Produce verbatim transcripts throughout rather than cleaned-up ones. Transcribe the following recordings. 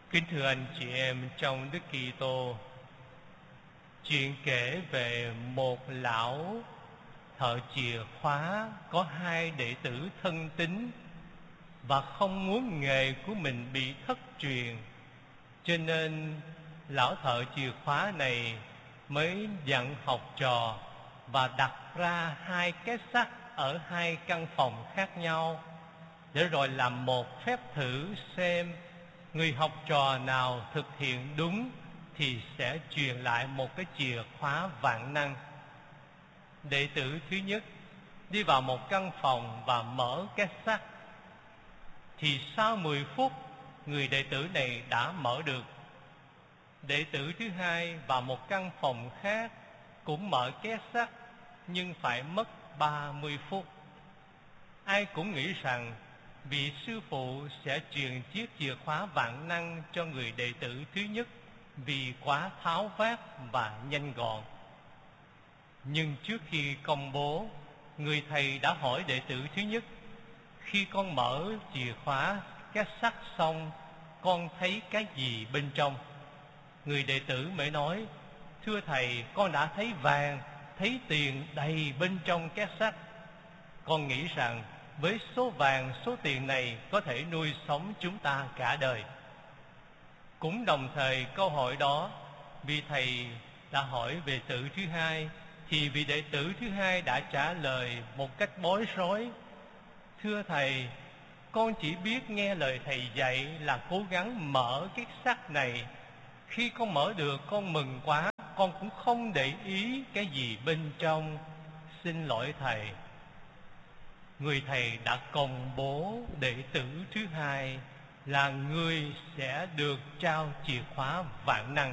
Kính thưa anh chị em trong Đức Kitô, chuyện kể về một lão thợ chìa khóa có hai đệ tử thân tín và không muốn nghề của mình bị thất truyền, cho nên lão thợ chìa khóa này mới dặn học trò và đặt ra hai cái sắt ở hai căn phòng khác nhau, để rồi làm một phép thử xem người học trò nào thực hiện đúng thì sẽ truyền lại một cái chìa khóa vạn năng. Đệ tử thứ nhất đi vào một căn phòng và mở cái sắt, thì sau mười phút người đệ tử này đã mở được. Đệ tử thứ hai vào một căn phòng khác cũng mở cái sắt, nhưng phải mất ba mươi phút. Ai cũng nghĩ rằng vị sư phụ sẽ truyền chiếc chìa khóa vạn năng cho người đệ tử thứ nhất vì quá tháo vát và nhanh gọn. Nhưng trước khi công bố, người thầy đã hỏi đệ tử thứ nhất: khi con mở chìa khóa cái sắt xong, con thấy cái gì bên trong? Người đệ tử mới nói: thưa thầy, con đã thấy vàng, thấy tiền đầy bên trong cái sắt. Con nghĩ rằng với số vàng, số tiền này có thể nuôi sống chúng ta cả đời. Cũng đồng thời câu hỏi đó, vị thầy đã hỏi đệ tử thứ hai, thì vị đệ tử thứ hai đã trả lời một cách bối rối: thưa thầy, con chỉ biết nghe lời thầy dạy là cố gắng mở cái sắt này. Khi con mở được con mừng quá, con cũng không để ý cái gì bên trong. Xin lỗi thầy. Người thầy đã công bố đệ tử thứ hai là người sẽ được trao chìa khóa vạn năng,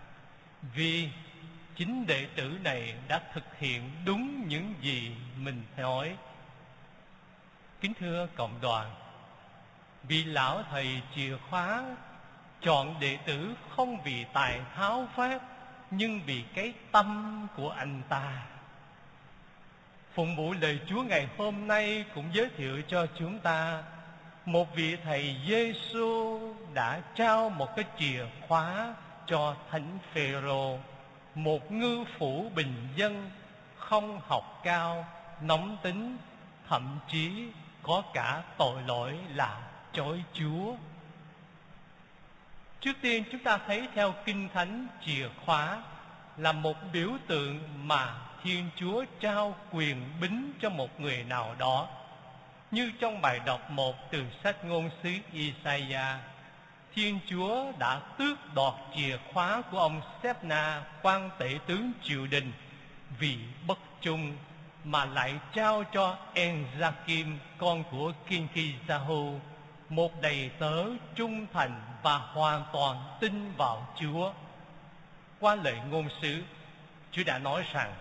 vì chính đệ tử này đã thực hiện đúng những gì mình nói. Kính thưa cộng đoàn, vị lão thầy chìa khóa chọn đệ tử không vì tài tháo vát, nhưng vì cái tâm của anh ta. Phụng vụ lời Chúa ngày hôm nay cũng giới thiệu cho chúng ta một vị thầy Giêsu đã trao một cái chìa khóa cho Thánh Phêrô, một ngư phủ bình dân, không học cao, nóng tính, thậm chí có cả tội lỗi là chối Chúa. Trước tiên chúng ta thấy theo Kinh Thánh, chìa khóa là một biểu tượng mà Thiên Chúa trao quyền bính cho một người nào đó. Như trong bài đọc một từ sách ngôn sứ Isaiah, Thiên Chúa đã tước đoạt chìa khóa của ông Sếp-na, quan tể tướng triều đình, vì bất trung, mà lại trao cho En-gia-kim, con của Kinh-ki-gia-hu, một đầy tớ trung thành và hoàn toàn tin vào Chúa. Qua lời ngôn sứ, Chúa đã nói rằng: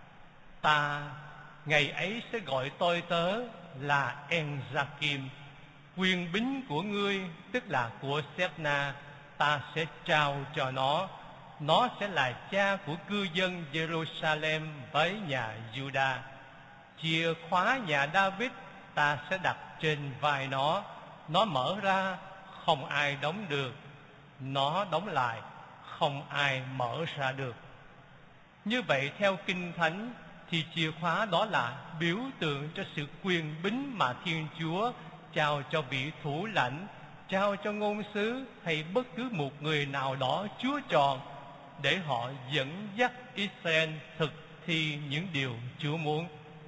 ta ngày ấy sẽ gọi tôi tớ là En-gia-kim. Quyền bính của ngươi, tức là của Sếp-na, ta sẽ trao cho nó. Nó sẽ là cha của cư dân Jerusalem với nhà Juda. Chìa khóa nhà David ta sẽ đặt trên vai nó. Nó mở ra, không ai đóng được. Nó đóng lại, không ai mở ra được. Như vậy theo Kinh Thánh thì chìa khóa đó là biểu tượng cho sự quyền bính mà Thiên Chúa trao cho vị thủ lãnh, trao cho ngôn sứ hay bất cứ một người nào đó Chúa chọn, để họ dẫn dắt Israel thực thi những điều Chúa muốn.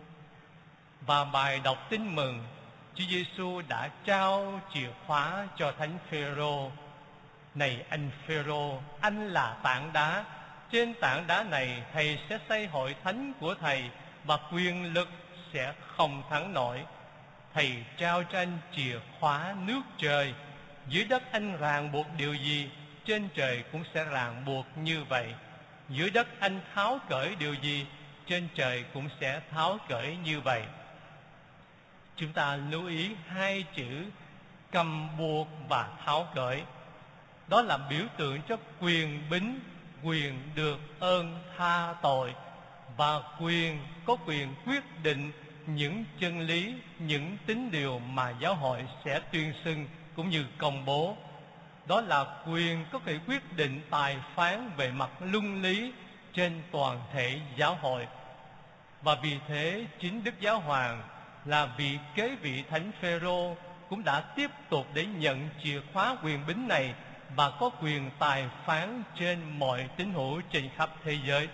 Và bài đọc Tin Mừng, Chúa Giêsu đã trao chìa khóa cho Thánh Phêrô: này anh Phêrô, anh là tảng đá. Trên tảng đá này thầy sẽ xây hội thánh của thầy, và quyền lực sẽ không thắng nổi. Thầy trao cho anh chìa khóa nước trời. Dưới đất anh ràng buộc điều gì, trên trời cũng sẽ ràng buộc như vậy. Dưới đất anh tháo cởi điều gì, trên trời cũng sẽ tháo cởi như vậy. Chúng ta lưu ý hai chữ cầm buộc và tháo cởi. Đó là biểu tượng cho quyền bính, quyền được ơn tha tội, và quyền có quyền quyết định những chân lý, những tín điều mà giáo hội sẽ tuyên xưng cũng như công bố. đó là quyền có thể quyết định tài phán về mặt luân lý trên toàn thể giáo hội. Và vì thế chính Đức Giáo Hoàng là vị kế vị Thánh Phêrô cũng đã tiếp tục để nhận chìa khóa quyền bính này và có quyền tài phán trên mọi tín hữu trên khắp thế giới.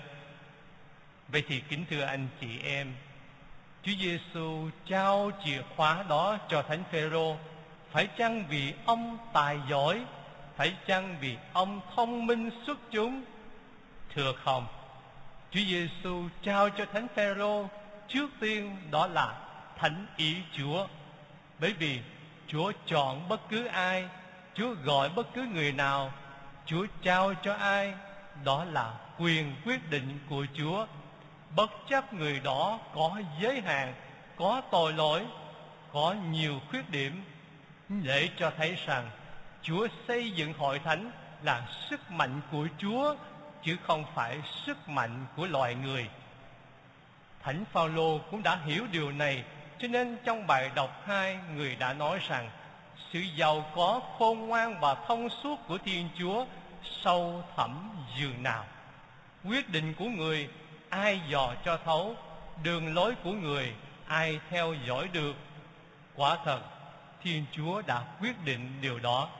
Vậy thì kính thưa anh chị em, Chúa Giêsu trao chìa khóa đó cho Thánh Phêrô, phải chăng vì ông tài giỏi, phải chăng vì ông thông minh xuất chúng? Thưa không, Chúa Giêsu trao cho Thánh Phêrô trước tiên đó là thánh ý Chúa. Bởi vì Chúa chọn bất cứ ai, Chúa gọi bất cứ người nào, Chúa trao cho ai, đó là quyền quyết định của Chúa. Bất chấp người đó có giới hạn, có tội lỗi, có nhiều khuyết điểm, để cho thấy rằng Chúa xây dựng hội thánh là sức mạnh của Chúa, chứ không phải sức mạnh của loài người. Thánh Phaolô cũng đã hiểu điều này, cho nên trong bài đọc hai, người đã nói rằng sự giàu có, khôn ngoan và thông suốt của Thiên Chúa sâu thẳm dường nào. Quyết định của người ai dò cho thấu, đường lối của người ai theo dõi được. Quả thật Thiên Chúa đã quyết định điều đó.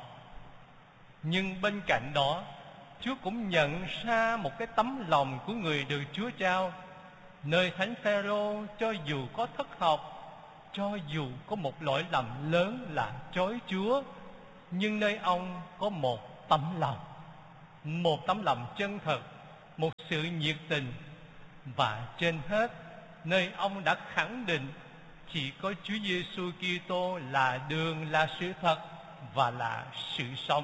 Nhưng bên cạnh đó, Chúa cũng nhận ra một cái tấm lòng của người được Chúa trao. Nơi Thánh Phêrô cho dù có thất học, cho dù có một lỗi lầm lớn là chối Chúa, nhưng nơi ông có một tấm lòng, một tấm lòng chân thật, một sự nhiệt tình. Và trên hết, nơi ông đã khẳng định chỉ có Chúa Giêsu Kitô là đường, là sự thật và là sự sống.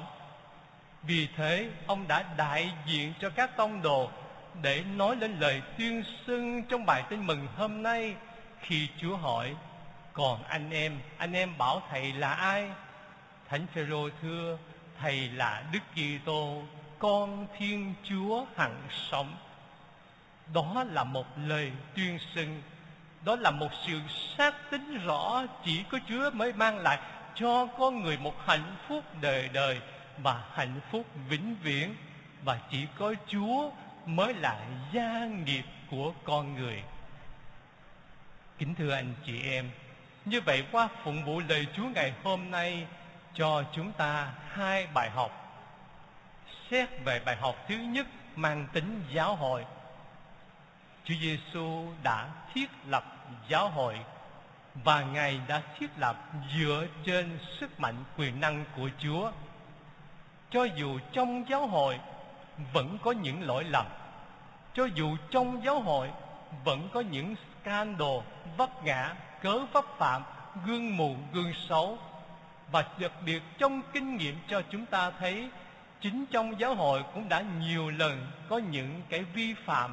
Vì thế, ông đã đại diện cho các tông đồ để nói lên lời tuyên xưng trong bài tin mừng hôm nay. Khi Chúa hỏi, còn anh em, anh em bảo thầy là ai? Thánh Phêrô thưa, thầy là Đức Kitô, con Thiên Chúa hằng sống. Đó là một lời tuyên xưng, đó là một sự xác tín rõ chỉ có Chúa mới mang lại cho con người một hạnh phúc đời đời và hạnh phúc vĩnh viễn, và chỉ có Chúa mới là gia nghiệp của con người. Kính thưa anh chị em, như vậy qua phụng vụ lời Chúa ngày hôm nay cho chúng ta hai bài học. Xét về bài học thứ nhất mang tính giáo hội. Chúa Giêsu đã thiết lập giáo hội, và Ngài đã thiết lập dựa trên sức mạnh quyền năng của Chúa. Cho dù trong giáo hội vẫn có những lỗi lầm, cho dù trong giáo hội vẫn có những scandal, vấp ngã, cớ vấp phạm, gương mù, gương xấu, và đặc biệt trong kinh nghiệm cho chúng ta thấy chính trong giáo hội cũng đã nhiều lần có những cái vi phạm.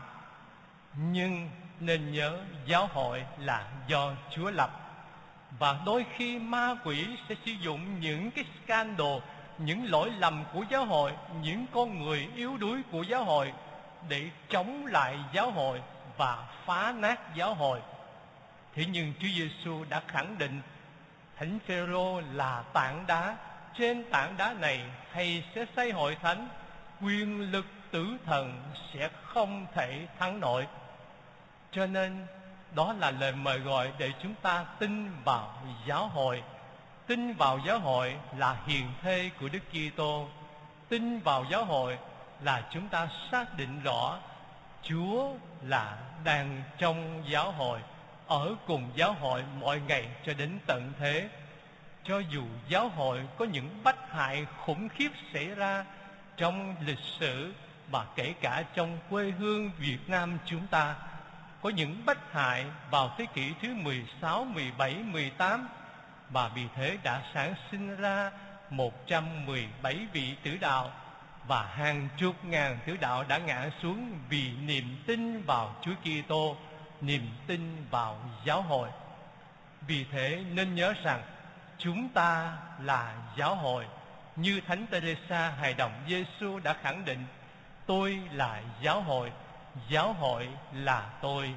Nhưng nên nhớ giáo hội là do Chúa lập, và đôi khi ma quỷ sẽ sử dụng những cái scandal, những lỗi lầm của giáo hội, những con người yếu đuối của giáo hội để chống lại giáo hội và phá nát giáo hội. Thế nhưng Chúa Giêsu đã khẳng định Thánh Phêrô là tảng đá, trên tảng đá này thầy sẽ xây hội thánh, quyền lực tử thần sẽ không thể thắng nổi. Cho nên đó là lời mời gọi để chúng ta tin vào giáo hội. Tin vào giáo hội là hiền thê của Đức Kitô. Tin vào giáo hội là chúng ta xác định rõ Chúa là đang trong giáo hội, ở cùng giáo hội mọi ngày cho đến tận thế. Cho dù giáo hội có những bách hại khủng khiếp xảy ra trong lịch sử, và kể cả trong quê hương Việt Nam chúng ta, có những bách hại vào thế kỷ thứ mười sáu, mười bảy, mười tám, và vì thế đã sản sinh ra một trăm mười bảy vị tử đạo, và hàng chục ngàn tử đạo đã ngã xuống vì niềm tin vào Chúa Kitô, niềm tin vào giáo hội. Vì thế nên nhớ rằng chúng ta là giáo hội, như Thánh Teresa hài đồng Giêsu đã khẳng định: tôi là giáo hội, giáo hội là tôi.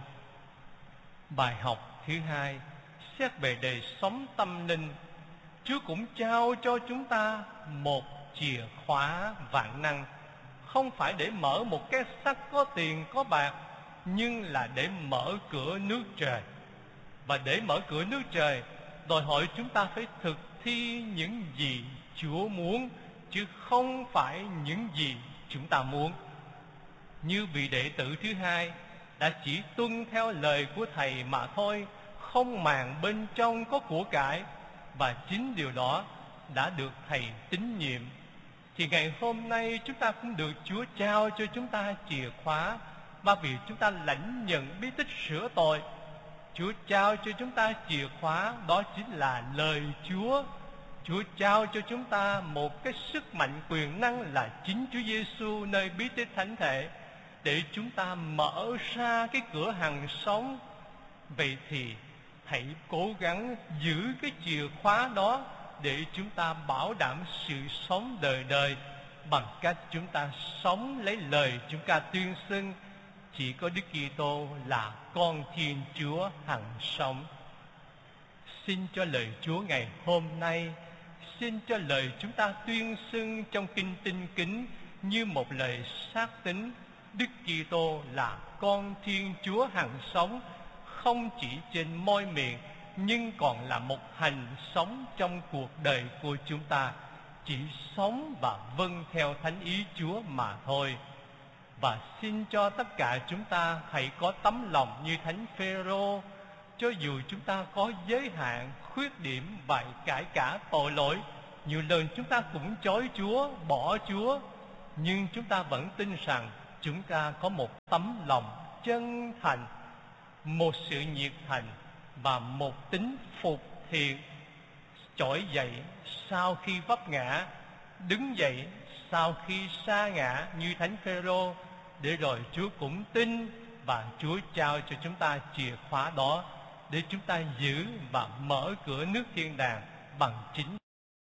Bài học thứ hai, xét về đời sống tâm linh. Chúa cũng trao cho chúng ta một chìa khóa vạn năng, không phải để mở một cái sắt có tiền có bạc, nhưng là để mở cửa nước trời. Và để mở cửa nước trời, đòi hỏi chúng ta phải thực thi những gì Chúa muốn, chứ không phải những gì chúng ta muốn. Như vị đệ tử thứ hai đã chỉ tuân theo lời của Thầy mà thôi, không màng bên trong có của cải, và chính điều đó đã được Thầy tín nhiệm. Thì ngày hôm nay chúng ta cũng được Chúa trao cho chúng ta chìa khóa, và vì chúng ta lãnh nhận bí tích sửa tội, Chúa trao cho chúng ta chìa khóa, đó chính là lời Chúa. Chúa trao cho chúng ta một cái sức mạnh quyền năng là chính Chúa Giêsu nơi bí tích thánh thể, để chúng ta mở ra cái cửa hàng sống. Vậy thì hãy cố gắng giữ cái chìa khóa đó để chúng ta bảo đảm sự sống đời đời, bằng cách chúng ta sống lấy lời chúng ta tuyên xưng chỉ có Đức Kitô là con Thiên Chúa hằng sống. Xin cho lời Chúa ngày hôm nay, xin cho lời chúng ta tuyên xưng trong kinh Tinh Kính như một lời xác tín Đức Kitô là con Thiên Chúa hằng sống, không chỉ trên môi miệng nhưng còn là một hành sống trong cuộc đời của chúng ta, chỉ sống và vâng theo thánh ý Chúa mà thôi. Và xin cho tất cả chúng ta hãy có tấm lòng như Thánh Phêrô, cho dù chúng ta có giới hạn, khuyết điểm và cải cả tội lỗi, nhiều lần chúng ta cũng chối Chúa, bỏ Chúa, nhưng chúng ta vẫn tin rằng chúng ta có một tấm lòng chân thành, một sự nhiệt thành và một tính phục thiện, trỗi dậy sau khi vấp ngã, đứng dậy sau khi sa ngã như Thánh Phêrô, để rồi Chúa cũng tin và Chúa trao cho chúng ta chìa khóa đó để chúng ta giữ và mở cửa nước thiên đàng bằng chính